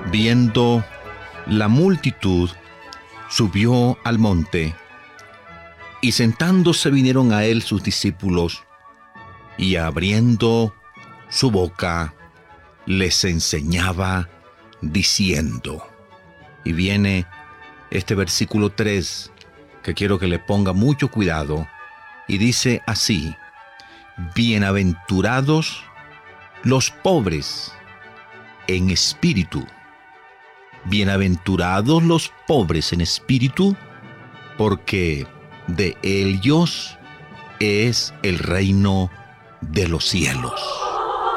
Viendo la multitud, subió al monte, y sentándose vinieron a él sus discípulos, y abriendo su boca, les enseñaba diciendo. Y viene este versículo 3, que quiero que le ponga mucho cuidado, y dice así: bienaventurados los pobres en espíritu. Bienaventurados los pobres en espíritu, porque de ellos es el reino de los cielos.